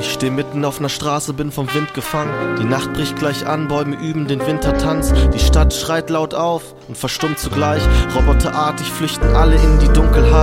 Ich steh mitten auf ner Straße, bin vom Wind gefangen. Die Nacht bricht gleich an, Bäume üben den Wintertanz. Die Stadt schreit laut auf und verstummt zugleich. Roboterartig flüchten alle in die Dunkelheit.